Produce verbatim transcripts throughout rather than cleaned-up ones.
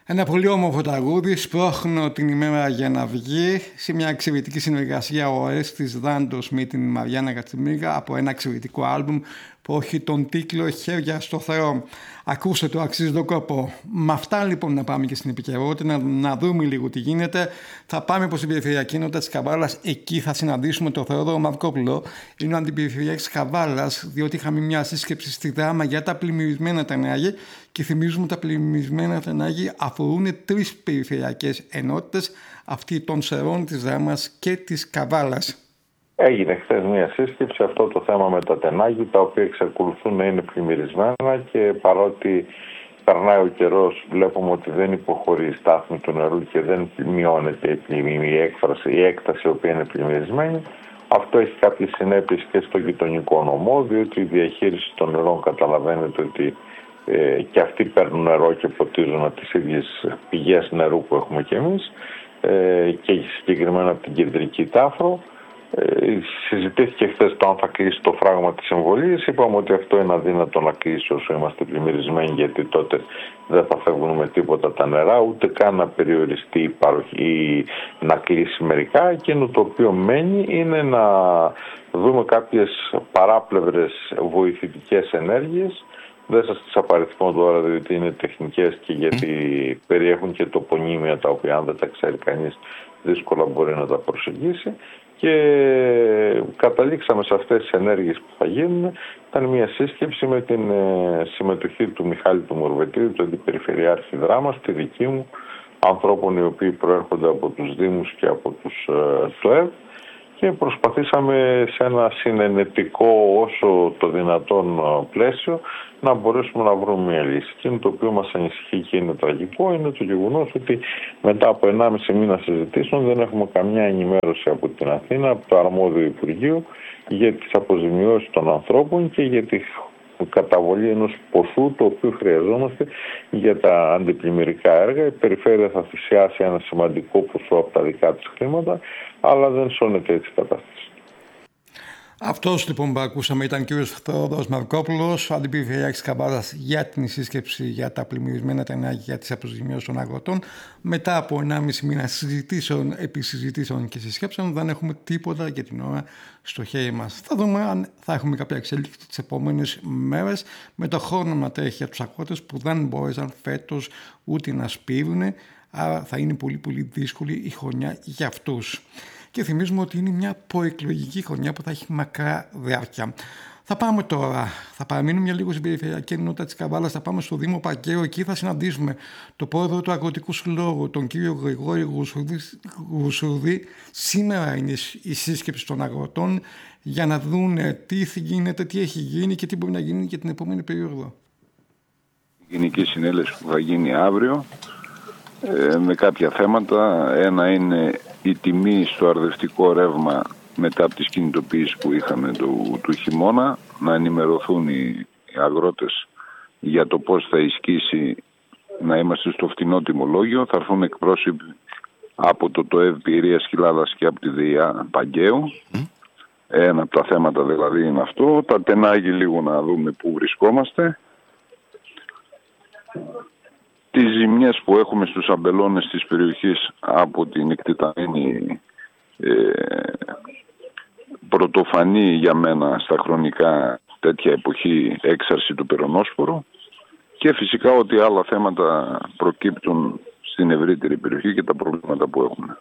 Ένα πολύ όμορφο τραγούδι, σπρώχνω την ημέρα για να βγει, σε μια εξαιρετική συνεργασία ο Ορέστης Δάντος με την Μαριάννα Κατσιμίγα από ένα εξαιρετικό άλμπουμ που έχει τον τίτλο «Χέρια στο Θεό». Ακούστε το, αξίζει τον κόπο. Με αυτά λοιπόν να πάμε και στην επικαιρότητα, να, να δούμε λίγο τι γίνεται. Θα πάμε προς την περιφερειακή ενότητα της Καβάλας. Εκεί θα συναντήσουμε τον Θεόδωρο Μαυρκόπουλο. Είναι ο αντιπεριφερειάρχης της Καβάλας, διότι είχαμε μια σύσκεψη στη Δράμα για τα πλημμυρισμένα ταινάγια. Και θυμίζουμε τα πλημμυρισμένα ταινάγια αφορούν τρεις περιφερειακές ενότητες, αυτή των Σερών, της Δράμας και της Καβάλας. Έγινε χθες μια σύσκεψη, αυτό το θέμα με τα ταινάγια, τα οποία εξακολουθούν να είναι πλημμυρισμένα και παρότι περνάει ο καιρός, βλέπουμε ότι δεν υποχωρεί η στάθμη του νερού και δεν μειώνεται η, έκφραση, η έκταση η οποία είναι πλημμυρισμένη. Αυτό έχει κάποιες συνέπειες και στο γειτονικό νομό, διότι η διαχείριση των νερών καταλαβαίνετε ότι ε, και αυτοί παίρνουν νερό και ποτίζουν από τις ίδιες πηγές νερού που έχουμε κι εμείς ε, και συγκεκριμένα από την κεντρική Τάφρο. Ε, συζητήθηκε χθες το αν θα κλείσει το φράγμα της εμβολίας. Είπαμε ότι αυτό είναι αδύνατο να κλείσει όσο είμαστε πλημμυρισμένοι, γιατί τότε δεν θα φεύγουν με τίποτα τα νερά, ούτε καν να περιοριστεί η παροχή ή να κλείσει μερικά. Εκείνο το οποίο μένει είναι να δούμε κάποιες παράπλευρες βοηθητικές ενέργειες. Δεν σας τις απαριθμώ τώρα, διότι είναι τεχνικές και γιατί περιέχουν και τοπονύμια τα οποία αν δεν τα ξέρει κανείς δύσκολα μπορεί να τα προσεγγίσει. Και καταλήξαμε σε αυτές τις ενέργειες που θα γίνουν. Ήταν μια σύσκεψη με την συμμετοχή του Μιχάλη του Μορβετίδη, του Αντιπεριφερειάρχη Δράμας, τη δική μου, ανθρώπων οι οποίοι προέρχονται από τους Δήμους και από τους ΤΟΕΒ, και προσπαθήσαμε σε ένα συνενετικό όσο το δυνατόν πλαίσιο να μπορέσουμε να βρούμε μια λύση. Και το οποίο μας ανησυχεί και είναι τραγικό είναι το γεγονός ότι μετά από ενάμιση μήνα συζητήσεων δεν έχουμε καμιά ενημέρωση από την Αθήνα, από το αρμόδιο Υπουργείο για τις αποζημιώσεις των ανθρώπων και για τη καταβολή ενός ποσού το οποίο χρειαζόμαστε για τα αντιπλημμυρικά έργα. Η περιφέρεια θα θυσιάσει ένα σημαντικό ποσό από τα δικά της χρήματα, αλλά δεν σώνεται έτσι η κατάσταση. Αυτός λοιπόν που ακούσαμε ήταν ο κύριος Θεόδωρος Μαυρκόπουλος, ο αντιπεριφερειάρχης Καβάλας, για την σύσκεψη για τα πλημμυρισμένα ταινάγια για τις αποζημιώσεις των αγροτών. Μετά από ενάμιση μήνα συζητήσεων, επί συζητήσεων και συσκέψεων, δεν έχουμε τίποτα για την ώρα στο χέρι μας. Θα δούμε αν θα έχουμε κάποια εξέλιξη τις επόμενες μέρες, με το χρόνο να τρέχει για τους αγρότες που δεν μπόρεσαν φέτος ούτε να σπείρουν, άρα θα είναι πολύ πολύ δύσκολη η χρονιά για αυτούς. Και θυμίζουμε ότι είναι μια προεκλογική χρονιά που θα έχει μακρά διάρκεια. Θα πάμε τώρα, θα παραμείνουμε μια λίγο στην περιφερειακή ενότητα της Καβάλας, θα πάμε στο Δήμο Παγκαίου. Εκεί θα συναντήσουμε τον πρόεδρο του Αγροτικού Συλλόγου, τον κύριο Γρηγόρη Γουσουρδή. Σήμερα είναι η σύσκεψη των αγροτών για να δουν τι γίνεται, τι έχει γίνει και τι μπορεί να γίνει για την επόμενη περίοδο. Η Γενική Συνέλευση που θα γίνει αύριο ε, με κάποια θέματα. Ένα είναι η τιμή στο αρδευτικό ρεύμα μετά από τις κινητοποιήσεις που είχαμε του, του χειμώνα, να ενημερωθούν οι, οι αγρότες για το πώς θα ισχύσει να είμαστε στο φτηνό τιμολόγιο. Θα έρθουν εκπρόσωποι από το ΤΟΕΒ Πειραιίας Χιλάδας και από τη ΔΕΙΑ Παγκαίου. Mm. Ένα από τα θέματα δηλαδή είναι αυτό. Τα ταινάγια λίγο να δούμε πού βρισκόμαστε. Τις ζημιές που έχουμε στους αμπελώνες της περιοχής από την εκτεταμένη ε, πρωτοφανή για μένα στα χρονικά τέτοια εποχή έξαρση του περονόσπορου, και φυσικά ότι άλλα θέματα προκύπτουν στην ευρύτερη περιοχή και τα προβλήματα που έχουμε.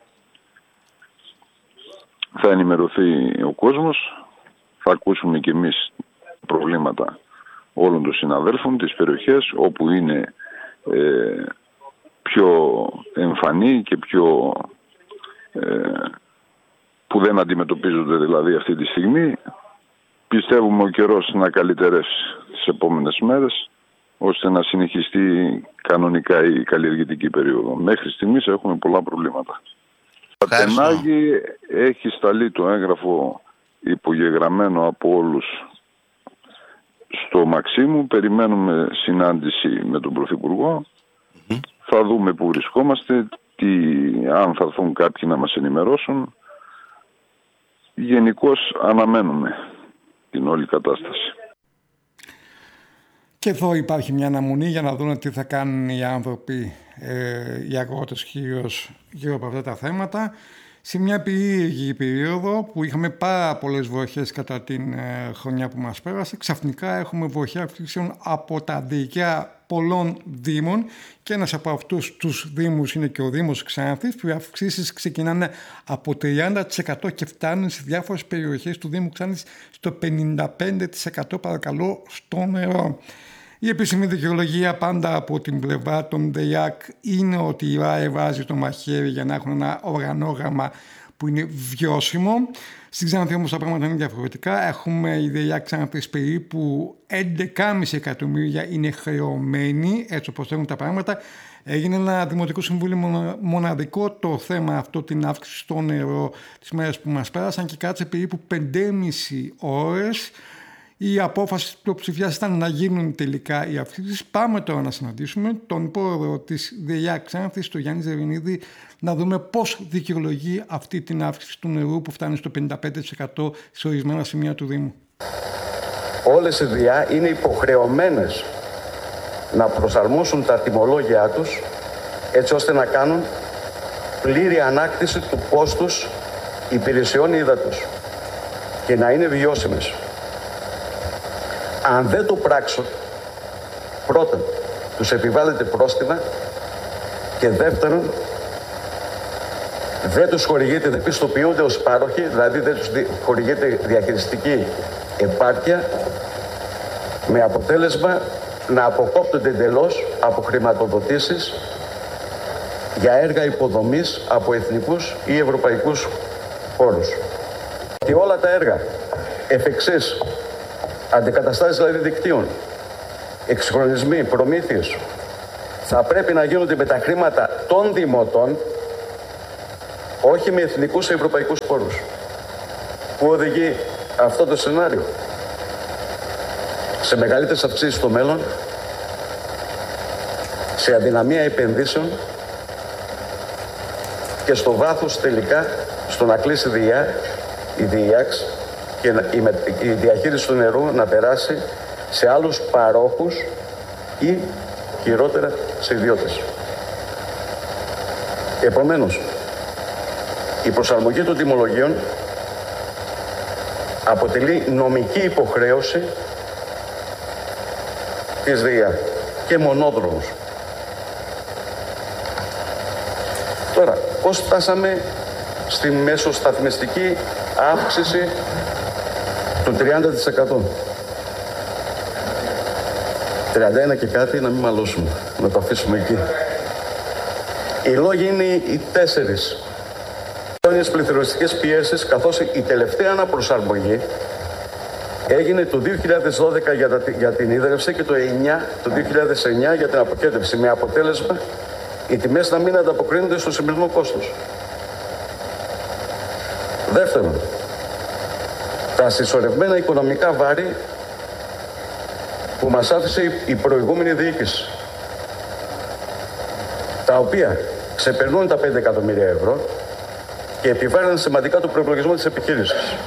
Θα ενημερωθεί ο κόσμος, θα ακούσουμε και εμείς προβλήματα όλων των συναδέλφων της περιοχές όπου είναι Ε, πιο εμφανή και πιο ε, που δεν αντιμετωπίζονται δηλαδή αυτή τη στιγμή. Πιστεύουμε ο καιρός να καλυτερεύσει τις επόμενες μέρες ώστε να συνεχιστεί κανονικά η καλλιεργητική περίοδο. Μέχρι στιγμής έχουμε πολλά προβλήματα. Τα ταινάγη έχει σταλεί το έγγραφο υπογεγραμμένο από όλους στο Μαξίμου. Περιμένουμε συνάντηση με τον Πρωθυπουργό. Mm-hmm. Θα δούμε πού βρισκόμαστε, τι, αν θα έρθουν κάποιοι να μας ενημερώσουν. Γενικώς αναμένουμε την όλη κατάσταση. Και εδώ υπάρχει μια αναμονή για να δουν τι θα κάνουν οι άνθρωποι, ε, οι αγρότες κυρίως, γύρω από αυτά τα θέματα. Σε μια περίεργη περίοδο που είχαμε πάρα πολλές βροχές κατά την ε, χρονιά που μας πέρασε, ξαφνικά έχουμε βροχιά αυξήσεων από τα διοικεία πολλών δήμων και ένας από αυτούς τους δήμους είναι και ο Δήμος Ξάνθης, που οι αυξήσεις ξεκινάνε από τριάντα τοις εκατό και φτάνουν σε διάφορες περιοχές του Δήμου Ξάνθης στο πενήντα πέντε τοις εκατό παρακαλώ στο νερό. Η επίσημη δικαιολογία πάντα από την πλευρά των ΔΕΙΑΚ είναι ότι η ΡΑΕ βάζει το μαχαίρι για να έχουν ένα οργανόγραμμα που είναι βιώσιμο. Στην Ξάνθη όμως τα πράγματα είναι διαφορετικά. Έχουμε η ΔΕΙΑΚ Ξάνθης περίπου έντεκα κόμμα πέντε εκατομμύρια είναι χρεωμένοι, έτσι όπως έχουν τα πράγματα. Έγινε ένα Δημοτικό Συμβούλιο μοναδικό το θέμα αυτό, την αύξηση στο νερό τις μέρες που μας πέρασαν και κάτσε περίπου πέντε και μισή ώρες. Η απόφαση της πλειοψηφίας ήταν να γίνουν τελικά οι αυξήσεις. Πάμε τώρα να συναντήσουμε τον πρόεδρο της ΔΕΙΑΚ Ξάνθης, τον Γιάννη Ζερινίδη, να δούμε πώς δικαιολογεί αυτή την αύξηση του νερού που φτάνει στο πενήντα πέντε τοις εκατό σε ορισμένα σημεία του Δήμου. Όλες οι ΔΙΑ είναι υποχρεωμένες να προσαρμόσουν τα τιμολόγια τους έτσι ώστε να κάνουν πλήρη ανάκτηση του κόστους υπηρεσιών ύδατος και να είναι βιώσιμες. Αν δεν το πράξουν, πρώτον, τους επιβάλλεται πρόστιμα και δεύτερον, δεν τους χορηγείται, δεν πιστοποιούνται ως πάροχοι, δηλαδή δεν τους χορηγείται διαχειριστική επάρκεια, με αποτέλεσμα να αποκόπτονται εντελώς από χρηματοδοτήσεις για έργα υποδομής από εθνικούς ή ευρωπαϊκούς πόρους. Και όλα τα έργα εφ' εξής, αντικαταστάσεις δηλαδή δικτύων, εξυγχρονισμοί, προμήθειες, θα πρέπει να γίνονται με τα χρήματα των δημοτών, όχι με εθνικούς ή ευρωπαϊκούς πόρους. Πού οδηγεί αυτό το σενάριο? Σε μεγαλύτερες αυξήσεις στο μέλλον, σε αδυναμία επενδύσεων και στο βάθος τελικά στο να κλείσει η ΔΙΑΚΣ και η διαχείριση του νερού να περάσει σε άλλους παρόχους ή χειρότερα σε ιδιώτες. Επομένως, η προσαρμογή των τιμολογίων αποτελεί νομική υποχρέωση της ΔΕΙΑ και μονόδρομος. Τώρα, πώς φτάσαμε στη μεσοσταθμιστική αύξηση του τριάντα τοις εκατό. τριάντα ένα και κάτι, να μην μαλώσουμε, να το αφήσουμε εκεί. Οι λόγοι είναι οι τέσσερις. Χρόνιες πληθωριστικές πιέσεις, καθώς η τελευταία αναπροσαρμογή έγινε το δύο χιλιάδες δώδεκα για, τα, για την ίδρυυση και το, εννιά, το δύο χιλιάδες εννιά για την αποκέντρευση, με αποτέλεσμα οι τιμές να μην ανταποκρίνονται στο σημερινό κόστος. Δεύτερον, τα συσσωρευμένα οικονομικά βάρη που μας άφησε η προηγούμενη διοίκηση, τα οποία ξεπερνούν τα πέντε εκατομμύρια ευρώ και επιβάρυναν σημαντικά το προϋπολογισμό της επιχείρησης.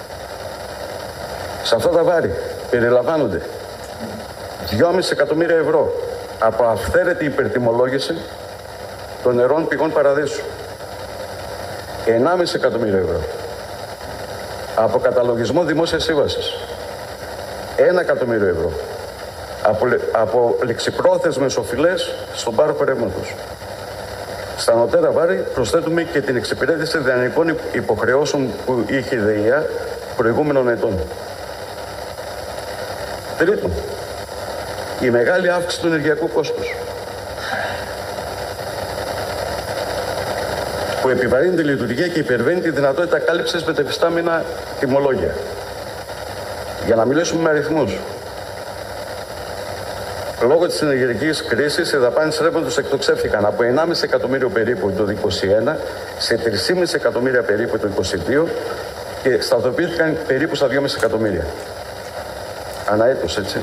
Σε αυτά τα βάρη περιλαμβάνονται δυόμισι εκατομμύρια ευρώ από αυθαίρετη υπερτιμολόγηση των νερών πηγών παραδείσου, ενάμιση εκατομμύρια ευρώ από καταλογισμό δημόσιας σύμβασης, ένα εκατομμύριο ευρώ από, από ληξιπρόθεσμες οφειλές στον πάροχο ρεύματος. Στα ανωτέρα βάρη προσθέτουμε και την εξυπηρέτηση δανεικών υποχρεώσεων που είχε η ΔΕΙΑ προηγούμενων ετών. Τρίτον, η μεγάλη αύξηση του ενεργειακού κόστους, που επιβαρύνει τη λειτουργία και υπερβαίνει τη δυνατότητα κάλυψης με τα εφιστάμενα τιμολόγια. Για να μιλήσουμε με αριθμούς, λόγω της ενεργειακής κρίσης, οι δαπάνες ρεύματος εκτοξεύτηκαν από ενάμιση εκατομμύριο περίπου το είκοσι ένα σε τρία κόμμα πέντε εκατομμύρια περίπου το είκοσι δύο και σταθεροποιήθηκαν περίπου στα δυόμισι εκατομμύρια. Ανά έτος, έτσι.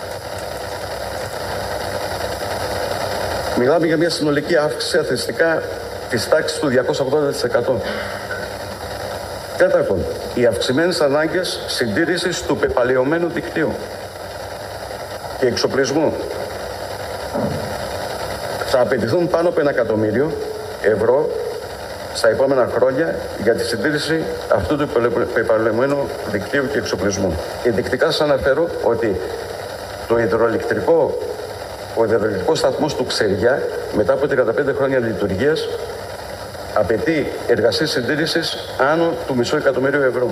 Μιλάμε για μια συνολική αύξηση αθρηστικά της τάξης του διακόσια ογδόντα τοις εκατό. Τέταρτον, οι αυξημένες ανάγκες συντήρησης του πεπαλαιωμένου δικτύου. και εξοπλισμού θα απαιτηθούν πάνω από ένα εκατομμύριο ευρώ στα επόμενα χρόνια για τη συντήρηση αυτού του πεπαλαιωμένου δικτύου και εξοπλισμού. Ενδεικτικά σας αναφέρω ότι το υδροελεκτρικό, ο υδροελεκτρικός σταθμός του Ξεριά, μετά από τριάντα πέντε χρόνια λειτουργίας, απαιτεί εργασίες συντήρησης άνω του μισό εκατομμύριο ευρώ.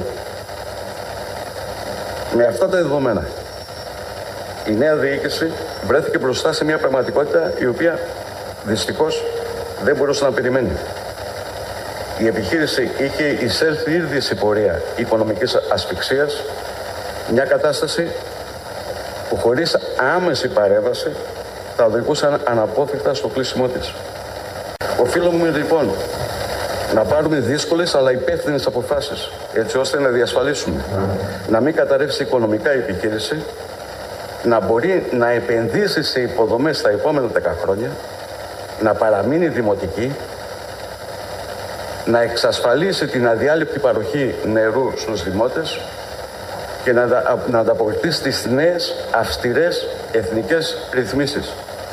Με αυτά τα δεδομένα, η νέα διοίκηση βρέθηκε μπροστά σε μια πραγματικότητα η οποία δυστυχώς δεν μπορούσε να περιμένει. Η επιχείρηση είχε εισέλθει ήδη σε πορεία οικονομικής ασφυξίας, μια κατάσταση που χωρίς άμεση παρέμβαση θα οδηγούσαν αναπόφευκτα στο κλείσιμό της. Οφείλουμε λοιπόν να πάρουμε δύσκολες αλλά υπεύθυνες αποφάσεις, έτσι ώστε να διασφαλίσουμε να μην καταρρεύσει οικονομικά η επιχείρηση, να μπορεί να επενδύσει σε υποδομές στα επόμενα δέκα χρόνια, να παραμείνει δημοτική, να εξασφαλίσει την αδιάλειπτη παροχή νερού στους δημότες και να, να ανταποκριθεί στις νέες αυστηρές εθνικές ρυθμίσεις.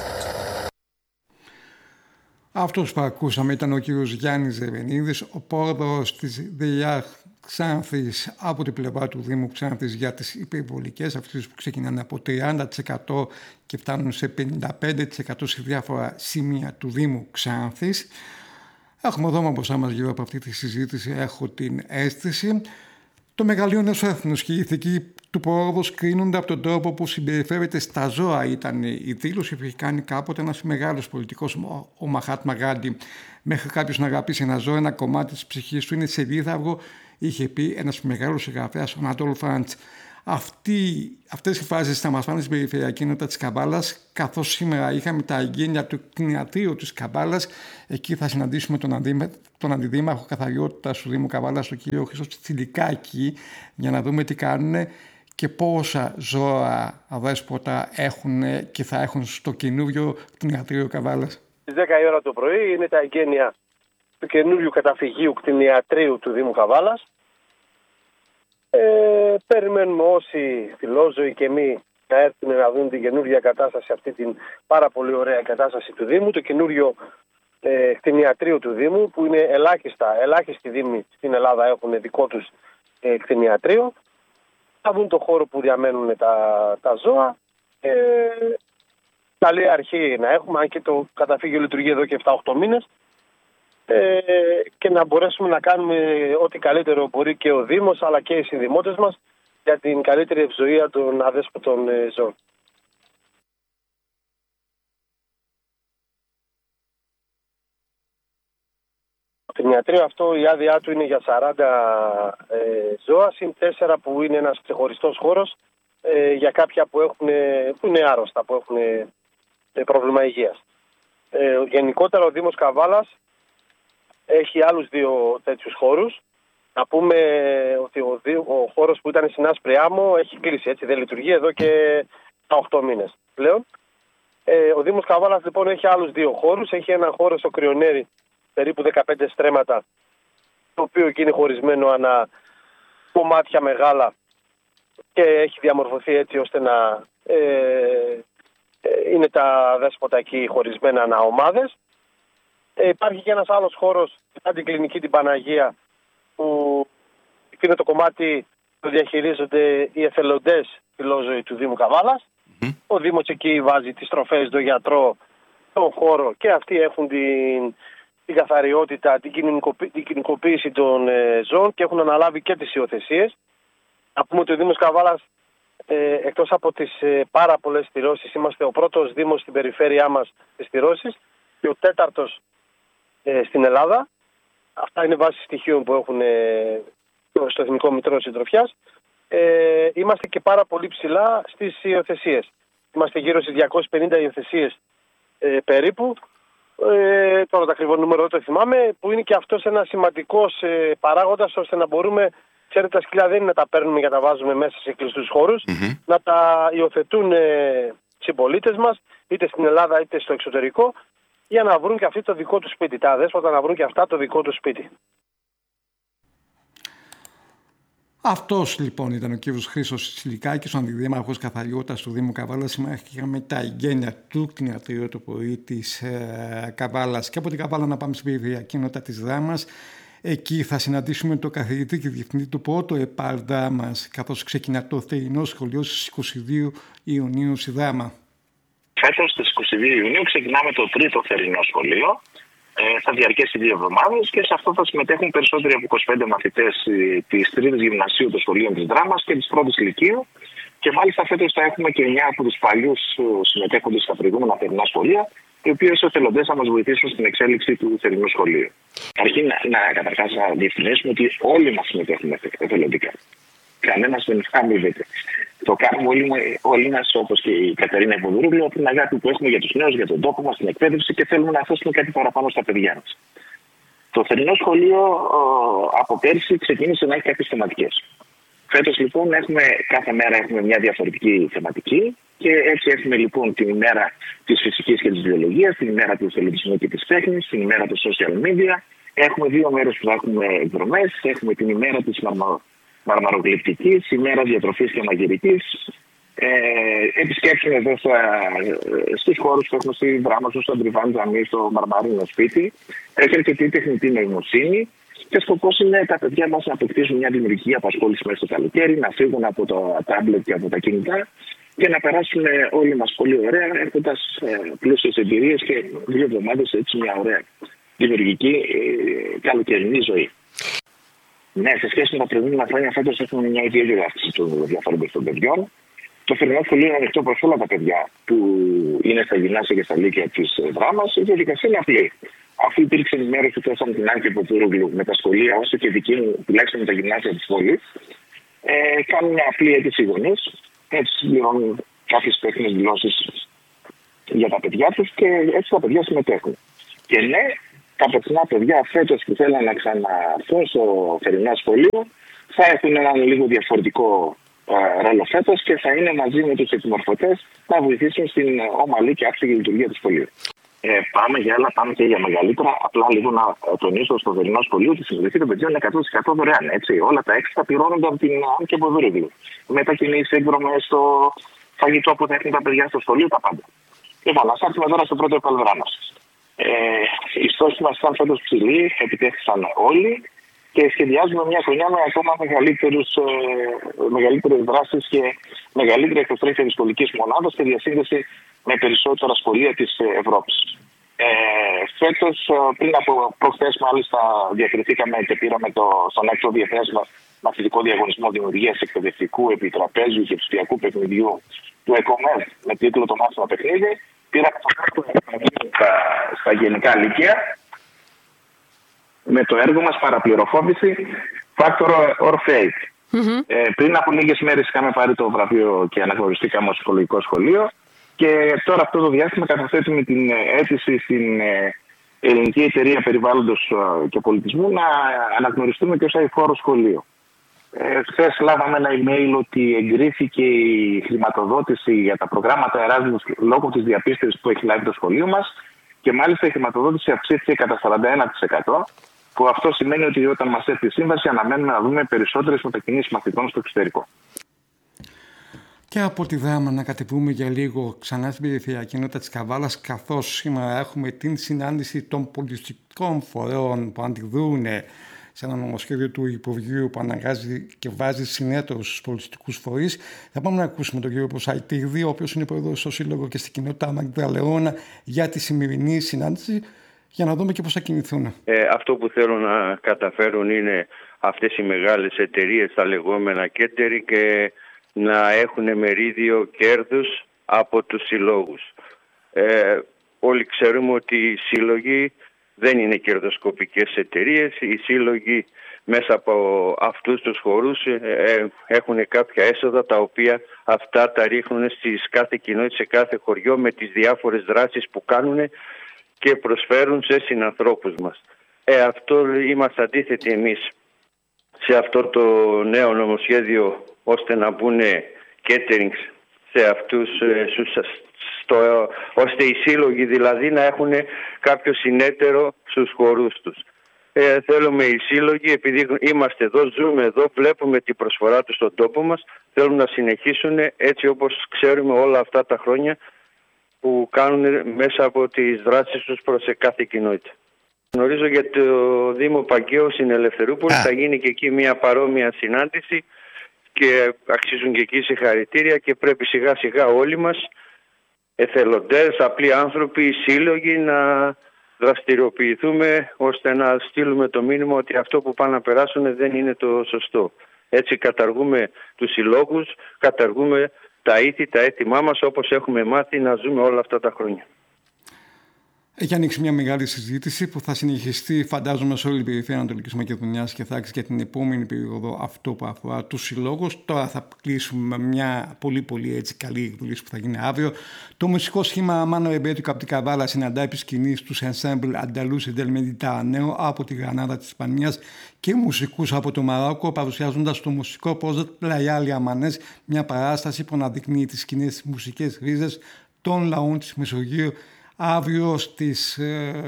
Αυτός που ακούσαμε ήταν ο κύριος Γιάννης Ζερβενίδης, ο πρόεδρος της ΔΕΙΑΧ Ξάνθης από την πλευρά του Δήμου Ξάνθης για τις υπερβολικές, αυτές που ξεκινάνε από τριάντα τοις εκατό και φτάνουν σε πενήντα πέντε τοις εκατό σε διάφορα σημεία του Δήμου Ξάνθης. Έχουμε δώμα μπροστά μας γύρω από αυτή τη συζήτηση, έχω την αίσθηση. Το μεγαλείο ενός έθνους και η ηθική του πρόοδος κρίνονται από τον τρόπο που συμπεριφέρεται στα ζώα, ήταν η δήλωση που είχε κάνει κάποτε ένας μεγάλος πολιτικός, ο Μαχάτμα Γκάντι. Μέχρι κάποιος να αγαπήσει ένα ζώο, ένα κομμάτι της ψυχής του είναι σελίδαυγο, είχε πει ένας μεγάλος συγγραφέας, ο Ανατόλ Φραντς. Αυτές οι φράσεις θα μας πάνε στην περιφερειακή ενότητα της Καμπάλας, καθώς σήμερα είχαμε τα εγγένεια του κτηνιατρίου της Καμπάλας. Εκεί θα συναντήσουμε τον, αντί, τον αντιδήμαρχο καθαριότητας του Δήμου Καμπάλας, τον κύριο Χρήστο Τσιλικάκη, για να δούμε τι κάνουν και πόσα ζώα αδέσποτα έχουν και θα έχουν στο καινούριο κτηνιατρίο Καμπάλας. Στις δέκα η ώρα το πρωί είναι τα εγγένεια του καινούριου καταφυγίου κτηνιατρίου του Δήμου Καμπάλας. Ε, περιμένουμε όσοι φιλόζωοι και εμείς να έρθουν να δουν την καινούργια κατάσταση, αυτή την πάρα πολύ ωραία κατάσταση του Δήμου, το καινούριο ε, κτηνιατρίο του Δήμου, που είναι ελάχιστα, ελάχιστοι Δήμοι στην Ελλάδα έχουν δικό τους ε, κτηνιατρίο. Θα δουν το χώρο που διαμένουν τα, τα ζώα. Ε, καλή αρχή να έχουμε, αν και το καταφύγιο λειτουργεί εδώ και επτά οχτώ μήνες. Ε, και να μπορέσουμε να κάνουμε ό,τι καλύτερο μπορεί και ο Δήμος αλλά και οι συνδημότες μας για την καλύτερη ευζοία των αδέσποτων ε, ζώων. Το κτηνιατρίο αυτό, η άδειά του είναι για σαράντα ε, ζώα, συν τέσσερα που είναι ένας ξεχωριστός χώρος ε, για κάποια που, έχουν, που είναι άρρωστα, που έχουν ε, πρόβλημα υγείας. Ε, γενικότερα ο Δήμος Καβάλας έχει άλλους δύο τέτοιους χώρους. Να πούμε ότι ο, ο χώρος που ήταν στην Άσπρη Άμμο έχει κλείσει, έτσι, δεν λειτουργεί εδώ και οκτώ μήνες πλέον. Ε, ο Δήμος Καβάλας λοιπόν έχει άλλους δύο χώρους. Έχει έναν χώρο στο Κρυονέρι, περίπου δεκαπέντε στρέμματα, το οποίο εκεί είναι χωρισμένο ανά κομμάτια μεγάλα και έχει διαμορφωθεί έτσι ώστε να ε, ε, είναι τα δέσποτα εκεί χωρισμένα ανά ομάδες. Ε, υπάρχει και ένας άλλος χώρος, την κλινική την Παναγία, που είναι το κομμάτι που διαχειρίζονται οι εθελοντές φιλόζωοι του Δήμου Καβάλας. Mm-hmm. Ο Δήμος εκεί βάζει τις τροφές, τον γιατρό, τον χώρο και αυτοί έχουν την, την καθαριότητα, την, κοινωνικοποίηση, την κοινωνικοποίηση των ε, ζώων και έχουν αναλάβει και τις υιοθεσίες. Να πούμε ότι ο Δήμος Καβάλας, ε, εκτός από τις ε, πάρα πολλές στηρώσεις, είμαστε ο πρώτος Δήμος στην περιφέρειά μας στις στηρώσεις και ο τέταρτος ε, στην Ελλάδα. Αυτά είναι βάσει στοιχείων που έχουν ε, στο Εθνικό Μητρό Συντροφιάς. Ε, είμαστε και πάρα πολύ ψηλά στις υιοθεσίες. Είμαστε γύρω στις διακόσιες πενήντα υιοθεσίες ε, περίπου. Ε, τώρα το ακριβό νούμερο δεν το θυμάμαι, που είναι και αυτός ένας σημαντικός ε, παράγοντας ώστε να μπορούμε, ξέρετε, τα σκυλιά δεν είναι να τα παίρνουμε για να τα βάζουμε μέσα σε κλειστούς χώρους, mm-hmm. να τα υιοθετούν ε, συμπολίτες μας, είτε στην Ελλάδα είτε στο εξωτερικό, για να βρουν και αυτοί το δικό του σπίτι. Τα αδέσποτα να βρουν και αυτά το δικό του σπίτι. Αυτός λοιπόν ήταν ο κύριος Χρήστος Τσιλικάκης, ο αντιδήμαρχος καθαριότητας του Δήμου Καβάλας. Σήμερα είχαμε τα εγγένεια του κτηνιατρίου το πρωί της ε, Καβάλας. Και από την Καβάλα να πάμε στην περιφερειακή ενότητα της Δράμας. Εκεί θα συναντήσουμε τον καθηγητή και διευθυντή του πρώτου ΕΠΑΡ Δράμας, καθώς ξεκινά το θερινό σχολείο στις είκοσι δύο Ιουνίου στη Δράμα. Φέτος στις είκοσι δύο Ιουνίου ξεκινάμε το τρίτο θερινό σχολείο. Ε, θα διαρκέσει δύο εβδομάδες και σε αυτό θα συμμετέχουν περισσότεροι από είκοσι πέντε μαθητές της τρίτης γυμνασίου των σχολείων της Δράμας και της πρώτης λυκείου. Και μάλιστα φέτος θα έχουμε και εννιά από τους παλιούς συμμετέχοντες στα προηγούμενα θερινά σχολεία, οι οποίοι ως εθελοντές θα μας βοηθήσουν στην εξέλιξη του θερινού σχολείου. Αρχή να, να καταρχάς να διευκρινίσουμε ότι όλοι μας συμμετέχουμε εθελοντικά. Κανένας δεν αμείβεται. Το κάνουμε όλοι, όλοι μας, όπως και η Κατερίνα Υποδούρογλου, από την αγάπη που έχουμε για τους νέους, για τον τόπο μας, την εκπαίδευση και θέλουμε να θέσουμε κάτι παραπάνω στα παιδιά μας. Το θερινό σχολείο από πέρσι ξεκίνησε να έχει κάποιες θεματικές. Φέτος λοιπόν έχουμε, κάθε μέρα έχουμε μια διαφορετική θεματική και έτσι έχουμε λοιπόν την ημέρα της φυσικής και της βιολογίας, την ημέρα του εθελοντισμού και της τέχνης, την ημέρα του social media. Έχουμε δύο μέρες που θα έχουμε εκδρομές, έχουμε την ημέρα της μαρμα... μαρμαρογλυπτικής, ημέρα διατροφής και μαγειρικής. Ε, επισκέψουμε εδώ στους χώρους που έχουμε στη Δράμα, στο Αντριβάν Τζαμί, στο Μαρμαρίνο σπίτι. Έχει αρκετή τεχνητή νοημοσύνη. Και σκοπός είναι τα παιδιά μας να αποκτήσουν μια δημιουργική απασχόληση μέσα στο καλοκαίρι, να φύγουν από τα τάμπλετ και από τα κινητά και να περάσουν όλοι μας πολύ ωραία, έχοντας πλούσιες εμπειρίες και δύο εβδομάδες έτσι μια ωραία δημιουργική καλοκαιρινή ζωή. Ναι, σε σχέση με τα προηγούμενα χρόνια, φέτος έχουμε μια ιδιαίτερη αύξηση των ενδιαφέροντων των παιδιών. Το θερινό σχολείο είναι ανοιχτό προς όλα τα παιδιά που είναι στα γυμνάσια και στα λύκεια της Δράμας. Η διαδικασία είναι απλή. Αφού υπήρξε ενημέρωση τόσο από την Άκη Υποδούρογλου με τα σχολεία, όσο και δική μου, τουλάχιστον με τα γυμνάσια της πόλης, ε, κάνουν μια απλή αίτηση οι γονείς. Έτσι συμπληρώνουν κάποιες τέχνες δηλώσεις για τα παιδιά τους και έτσι τα παιδιά συμμετέχουν. Και ναι, τα πεθυνά παιδιά φέτος που θέλουν να ξαναρθούν στο θερινό σχολείο θα έχουν έναν λίγο διαφορετικό ε, ρόλο φέτος και θα είναι μαζί με τους επιμορφωτές να βοηθήσουν στην ομαλή και άψογη λειτουργία του σχολείου. Ε, πάμε για άλλα, πάμε και για μεγαλύτερα. Απλά λίγο να τονίσω στο θερινό σχολείο ότι η συμμετοχή των παιδιών είναι εκατό τοις εκατό δωρεάν. Έτσι. Όλα τα έξτρα πληρώνονται από την Άκη Υποδούρογλου. Μετακινήσεις, εκδρομές, στο φαγητό που θα έχουν τα παιδιά στο σχολείο, τα πάντα. Λοιπόν, ας έρθουμε τώρα στο πρώτο ΕΠΑΡ Δράμας. Ε, οι στόχοι μας ήταν φέτος ψηλοί, επιτέχθησαν όλοι και σχεδιάζουμε μια χρονιά με ακόμα ε, μεγαλύτερες δράσεις και μεγαλύτερη εκτοστρέφεια της σχολικής μονάδας και διασύνδεση με περισσότερα σχολεία της Ευρώπης. Ε, φέτος, πριν από προχθές μάλιστα, διακριθήκαμε και πήραμε το, στον έξω διεθνές μαθητικό διαγωνισμό δημιουργίας εκπαιδευτικού επιτραπέζιου και ψηφιακού παιχνιδιού του ΕΚΟΜΕΔ με τίτλο «Το μάθημα παιχνίδι». Πήραμε το πρώτο στα, στα γενικά λύκεια με το έργο μας παραπληροφόρηση Factor or Fake. Mm-hmm. Ε, πριν από λίγες μέρες είχαμε πάρει το βραβείο και αναγνωριστήκαμε ως οικολογικό σχολείο και τώρα αυτό το διάστημα καταθέτουμε την αίτηση στην Ελληνική Εταιρεία Περιβάλλοντος και Πολιτισμού να αναγνωριστούμε και ως αειφόρο σχολείο. Ε, χθες λάβαμε ένα email ότι εγκρίθηκε η χρηματοδότηση για τα προγράμματα Erasmus λόγω της διαπίστευσης που έχει λάβει το σχολείο μας και μάλιστα η χρηματοδότηση αυξήθηκε κατά σαράντα ένα τοις εκατό, που αυτό σημαίνει ότι όταν μας έρθει η σύμβαση αναμένουμε να δούμε περισσότερες μετακινήσεις μαθητών στο εξωτερικό. Και από τη Δράμα να κατεβούμε για λίγο ξανά στην περιφερειακή ενότητα της Καβάλας, καθώς σήμερα έχουμε την συνάντηση των πολιτιστικών φορέων που αντιδρούν σε ένα νομοσχέδιο του Υπουργείου που αναγκάζει και βάζει συνέτερους στους πολιτιστικούς φορείς. Θα πάμε να ακούσουμε τον κύριο Προσαϊτίδη, ο οποίος είναι πρόεδρος στο Σύλλογο και στην κοινότητα Μαγδαλεώνα, για τη σημερινή συνάντηση, για να δούμε και πώς θα κινηθούν. Ε, αυτό που θέλω να καταφέρουν είναι αυτές οι μεγάλες εταιρείες, τα λεγόμενα catering, και να έχουν μερίδιο κέρδους από τους συλλόγους. Ε, όλοι ξέρουμε ότι οι σύλλογοι δεν είναι κερδοσκοπικές εταιρείες. Οι σύλλογοι μέσα από αυτούς τους χορούς ε, έχουν κάποια έσοδα τα οποία αυτά τα ρίχνουν στις κάθε κοινότητα, σε κάθε χωριό με τις διάφορες δράσεις που κάνουν και προσφέρουν σε συνανθρώπους μας. Ε, αυτό είμαστε αντίθετοι εμείς σε αυτό το νέο νομοσχέδιο, ώστε να μπουν caterings σε αυτούς, στο, ώστε οι σύλλογοι δηλαδή να έχουν κάποιο συνέτερο στους χορούς τους. Ε, θέλουμε οι σύλλογοι, επειδή είμαστε εδώ, ζούμε εδώ, βλέπουμε την προσφορά τους στον τόπο μας, θέλουν να συνεχίσουν έτσι όπως ξέρουμε όλα αυτά τα χρόνια που κάνουν μέσα από τις δράσεις τους προς κάθε κοινότητα. Γνωρίζω για το Δήμο Παγκαίου στην Ελευθερούπολη, θα γίνει και εκεί μια παρόμοια συνάντηση και αξίζουν και εκεί συγχαρητήρια και πρέπει σιγά σιγά όλοι μας, εθελοντές, απλοί άνθρωποι, σύλλογοι, να δραστηριοποιηθούμε ώστε να στείλουμε το μήνυμα ότι αυτό που πάνε να περάσουν δεν είναι το σωστό. Έτσι καταργούμε τους συλλόγους, καταργούμε τα ήθη, τα έτοιμά μας όπως έχουμε μάθει να ζούμε όλα αυτά τα χρόνια. Έχει ανοίξει μια μεγάλη συζήτηση που θα συνεχιστεί, φαντάζομαι, σε όλη την περιφέρεια Ανατολικής Μακεδονίας και θα έχει και την επόμενη περίοδο αυτό που αφορά τους συλλόγους. Τώρα θα κλείσουμε με μια πολύ πολύ έτσι καλή εκδήλωση που θα γίνει αύριο. Το μουσικό σχήμα Μάνο Ρεμπέτικο από την Καβάλα συναντά επί σκηνής τους Ensemble Andaluz del Mediterráneo από τη Γρανάδα της Ισπανίας και μουσικούς από το Μαρόκο, παρουσιάζοντας το μουσικό project Layali Amanes, μια παράσταση που αναδεικνύει τις κοινές μουσικές ρίζες των λαών της Μεσογείου. Αύριο στις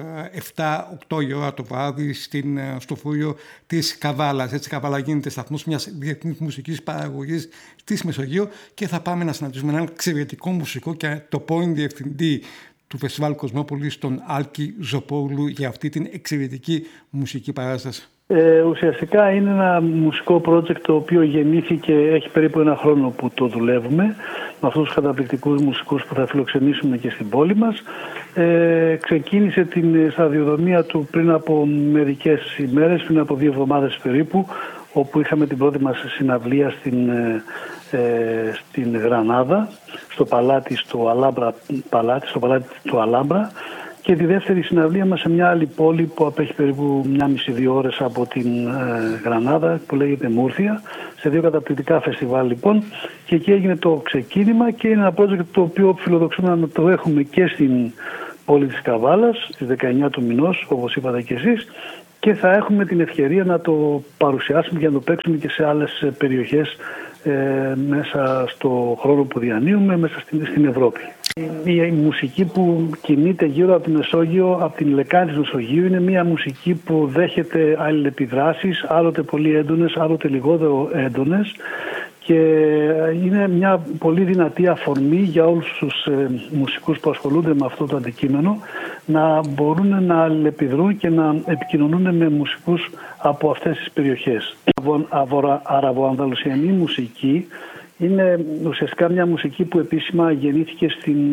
εφτά οκτώ η ώρα το βράδυ στην, στο φούριο της Καβάλας. Έτσι, η Καβάλα γίνεται σταθμός μιας διεθνής μουσικής παραγωγής της Μεσογείου και θα πάμε να συναντήσουμε έναν εξαιρετικό μουσικό και το πρώην διευθυντή του Φεστιβάλ Κοσμόπολης, τον Άλκη Ζοπόγλου, για αυτή την εξαιρετική μουσική παράσταση. Ε, ουσιαστικά είναι ένα μουσικό project το οποίο γεννήθηκε, έχει περίπου ένα χρόνο που το δουλεύουμε, με αυτούς τους καταπληκτικούς μουσικούς που θα φιλοξενήσουμε και στην πόλη μας. Ε, ξεκίνησε την σταδιοδρομία του πριν από μερικές ημέρες, πριν από δύο εβδομάδες περίπου, όπου είχαμε την πρώτη μας συναυλία στην, ε, στην Γρανάδα, στο παλάτι, στο Αλάμπρα, παλάτι, στο παλάτι του Αλάμπρα, και τη δεύτερη συναυλία μας σε μια άλλη πόλη που απέχει περίπου μια μισή δύο ώρες από την ε, Γρανάδα, που λέγεται Μούρθια, σε δύο καταπληκτικά φεστιβάλ λοιπόν, και εκεί έγινε το ξεκίνημα και είναι ένα project το οποίο φιλοδοξούμε να το έχουμε και στην πόλη της Καβάλας στις δεκαεννιά του μηνός, όπως είπατε και εσείς, και θα έχουμε την ευκαιρία να το παρουσιάσουμε και να το παίξουμε και σε άλλες περιοχές ε, μέσα στο χρόνο που διανύουμε, μέσα στην, στην Ευρώπη. Η, η μουσική που κινείται γύρω από τη Μεσόγειο, από την λεκάνη της Μεσογείου, είναι μια μουσική που δέχεται αλληλεπιδράσεις, άλλοτε πολύ έντονες, άλλοτε λιγότερο έντονες, και είναι μια πολύ δυνατή αφορμή για όλους τους ε, μουσικούς που ασχολούνται με αυτό το αντικείμενο να μπορούν να αλληλεπιδρούν και να επικοινωνούν με μουσικούς από αυτές τις περιοχές. Η αραβοανδαλουσιανή μουσική είναι ουσιαστικά μια μουσική που επίσημα γεννήθηκε στην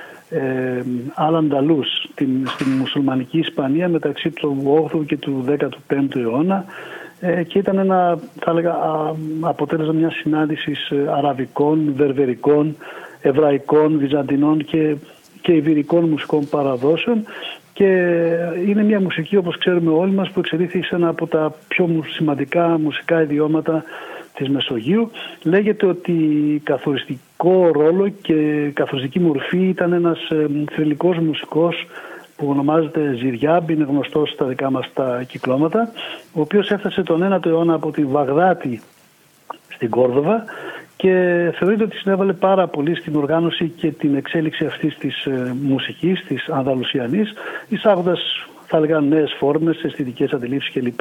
ε, Al-Andalus, στην, στην μουσουλμανική Ισπανία μεταξύ του όγδοου και του δέκατου πέμπτου αιώνα, ε, και ήταν ένα, θα έλεγα, αποτέλεσμα μιας συνάντησης αραβικών, βερβερικών, εβραϊκών, βυζαντινών και, και ιβηρικών μουσικών παραδόσεων, και είναι μια μουσική, όπως ξέρουμε όλοι μας, που εξελίχθηκε σε ένα από τα πιο σημαντικά μουσικά ιδιώματα της Μεσογείου. Λέγεται ότι καθοριστικό ρόλο και καθοριστική μορφή ήταν ένας ε, θρυλικός μουσικός που ονομάζεται Ζιριάμπ, είναι γνωστός στα δικά μας τα κυκλώματα, ο οποίος έφτασε τον ένατο αιώνα από τη Βαγδάτη στην Κόρδοβα και θεωρείται ότι συνέβαλε πάρα πολύ στην οργάνωση και την εξέλιξη αυτής της ε, μουσικής, της Ανδαλουσιανής, εισάγοντας, θα έλεγα, νέες φόρμες, αισθητικές αντιλήψεις κλπ.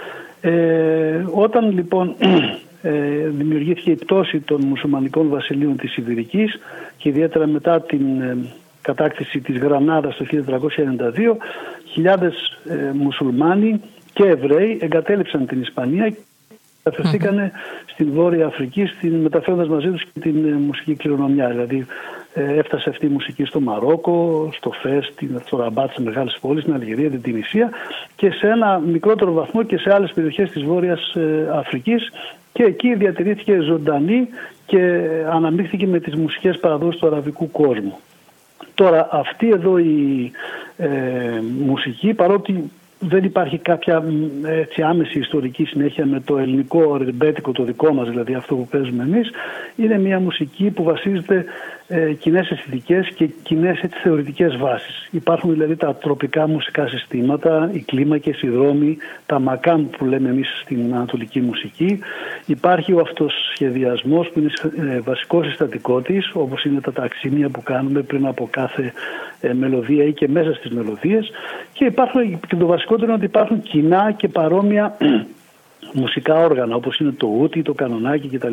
Ε, όταν λοιπόν ε, δημιουργήθηκε η πτώση των μουσουλμανικών βασιλείων της Ιβηρικής και ιδιαίτερα μετά την ε, κατάκτηση της Γρανάδας το χίλια τετρακόσια ενενήντα δύο, χιλιάδες ε, μουσουλμάνοι και Εβραίοι εγκατέλειψαν την Ισπανία και μεταφερθήκανε mm-hmm. στην Βόρεια Αφρική, στην, μεταφέροντας μαζί τους και την ε, μουσική κληρονομιά. Δηλαδή ε, έφτασε αυτή η μουσική στο Μαρόκο, στο Φες, στο Ραμπάτ, σε μεγάλες πόλεις, στην Αλγερία, την Τινησία και σε ένα μικρότερο βαθμό και σε άλλες περιοχές της Βόρειας ε, Αφρικής, και εκεί διατηρήθηκε ζωντανή και αναμίχθηκε με τις μουσικές παραδόσεις του αραβικού κόσμου. Τώρα αυτή εδώ η ε, μουσική, παρότι δεν υπάρχει κάποια έτσι, άμεση ιστορική συνέχεια με το ελληνικό ρεμπέτικο, το δικό μας, δηλαδή αυτό που παίζουμε εμείς, είναι μια μουσική που βασίζεται ε, κοινές αισθητικές και κοινές έτσι, θεωρητικές βάσεις. Υπάρχουν δηλαδή τα τροπικά μουσικά συστήματα, οι κλίμακες, οι δρόμοι, τα μακάμ που λέμε εμείς στην ανατολική μουσική. Υπάρχει ο αυτοσχεδιασμός που είναι ε, βασικό συστατικό της, όπως είναι τα ταξίμια που κάνουμε πριν από κάθε ε, μελωδία ή και μέσα στις μελωδίες. Και, υπάρχουν, και το βασικότερο είναι ότι υπάρχουν κοινά και παρόμοια μουσικά όργανα, όπως είναι το ούτι, το κανονάκι κτλ.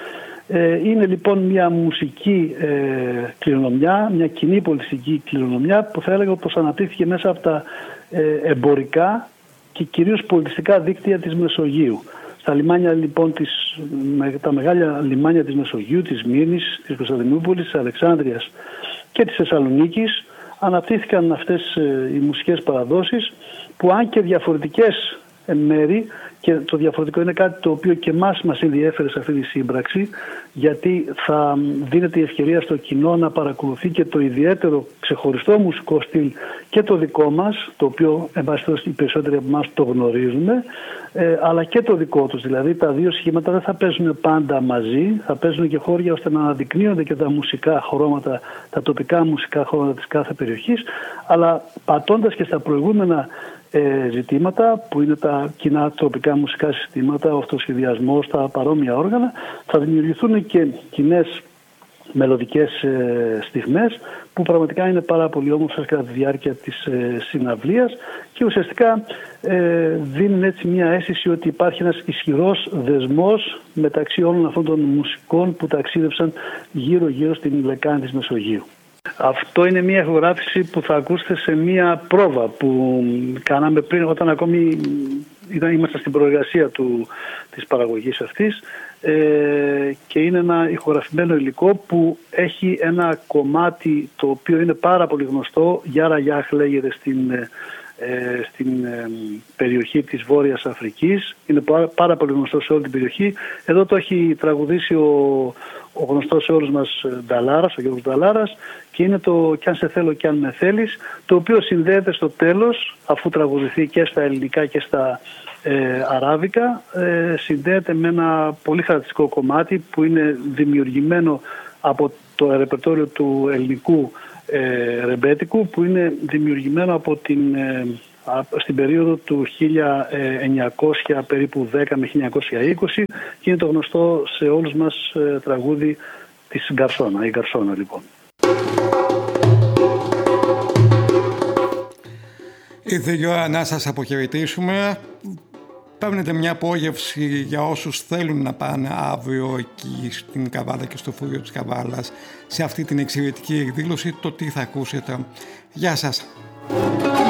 Ε, είναι λοιπόν μια μουσική ε, κληρονομιά, μια κοινή πολιτιστική κληρονομιά που θα έλεγα πως αναπτύχθηκε μέσα από τα ε, εμπορικά και κυρίως πολιτιστικά δίκτυα της Μεσογείου. Στα λιμάνια λοιπόν, της, με, τα μεγάλα λιμάνια της Μεσογείου, της Μύρνης, της Κωνσταντινούπολης, της Αλεξάνδρειας και της Θεσσαλονίκης αναπτύχθηκαν αυτές ε, οι μουσικές παραδόσεις που αν και διαφορετικές εν μέρη, και το διαφορετικό είναι κάτι το οποίο και εμάς μας ενδιέφερε σε αυτή τη σύμπραξη, γιατί θα δίνεται η ευκαιρία στο κοινό να παρακολουθεί και το ιδιαίτερο ξεχωριστό μουσικό στυλ και το δικό μας, το οποίο εν πάση περιπτώσει οι περισσότεροι από εμάς το γνωρίζουμε, ε, αλλά και το δικό τους. Δηλαδή τα δύο σχήματα δεν θα παίζουν πάντα μαζί, θα παίζουν και χώρια ώστε να αναδεικνύονται και τα μουσικά χρώματα, τα τοπικά μουσικά χρώματα της κάθε περιοχής, αλλά πατώντας και στα προηγούμενα Ε, ζητήματα που είναι τα κοινά τοπικά μουσικά συστήματα, ο αυτοσχεδιασμός, τα παρόμοια όργανα, θα δημιουργηθούν και κοινές μελωδικές ε, στιγμές που πραγματικά είναι πάρα πολύ όμορφες κατά τη διάρκεια της ε, συναυλίας και ουσιαστικά ε, δίνουν έτσι μια αίσθηση ότι υπάρχει ένας ισχυρός δεσμός μεταξύ όλων αυτών των μουσικών που ταξίδευσαν γύρω γύρω στην λεκάνη της Μεσογείου. Αυτό είναι μια ηχογράφηση που θα ακούσετε σε μια πρόβα που κάναμε πριν, όταν ακόμη ήταν, ήμασταν στην προεργασία του, της παραγωγής αυτής, ε, και είναι ένα ηχογραφημένο υλικό που έχει ένα κομμάτι το οποίο είναι πάρα πολύ γνωστό, Γιάρα Γιάχ λέγεται στην, ε, στην ε, περιοχή της Βόρειας Αφρικής, είναι πάρα, πάρα πολύ γνωστό σε όλη την περιοχή. Εδώ το έχει τραγουδήσει ο, ο γνωστός σε όλους μας Νταλάρας, ο Γιώργος Νταλάρας, και είναι το «Κι αν σε θέλω κι αν με θέλεις», το οποίο συνδέεται στο τέλος, αφού τραγουδηθεί και στα ελληνικά και στα ε, αράβικα, ε, συνδέεται με ένα πολύ χαρακτηριστικό κομμάτι που είναι δημιουργημένο από το ρεπερτόριο του ελληνικού ε, ρεμπέτικου, που είναι δημιουργημένο από την, ε, στην περίοδο του χίλια εννιακόσια περίπου δέκα με χίλια εννιακόσια είκοσι και είναι το γνωστό σε όλους μας ε, τραγούδι της Γκαρσόνα, η Γκαρσόνα λοιπόν. Ήρθε η ώρα να σας αποχαιρετήσουμε. Παίρνετε μια απόγευση για όσους θέλουν να πάνε αύριο εκεί στην Καβάλα και στο Φούρνο της Καβάλας σε αυτή την εξαιρετική εκδήλωση, το τι θα ακούσετε. Γεια σας.